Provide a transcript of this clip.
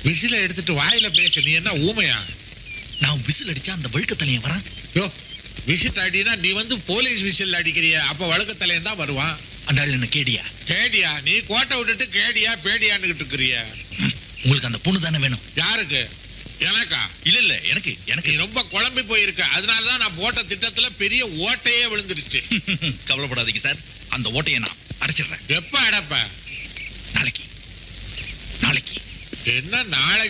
விசில எடுத்துட்டு வாயில பேச. நீ என்ன ஊமையா? நான் விசில் அடிச்சா அந்த வழுக்கத்தலையன் வரான். யோ, விசில் அடினா நீ போலீஸ் விசில் அடிக்கிறிய, அப்ப வழுக்கத்தலையன் தான் வருவான். அந்த ஆள் என்ன கேடியா? கேடியா? நீ கோட்டை விட்டுட்டு கேடியா பேடியான்னு இருக்கிறிய. உங்களுக்கு அந்த பொண்ணு தானே வேணும்? யாருக்கு? எனக்கா? இல்ல எனக்கு நீ ரொம்ப குழம்பி போயிருக்க. அதனாலதான் நான் போட்ட திட்டத்துல பெரிய ஓட்டையே விழுந்துருச்சு. கவலைப்படாதீங்க சார், அந்த ஓட்டையை நான் அடைச்சிடுறேன். எப்ப அடைப்ப? நாளைக்கு. என்ன நாளைக்கு?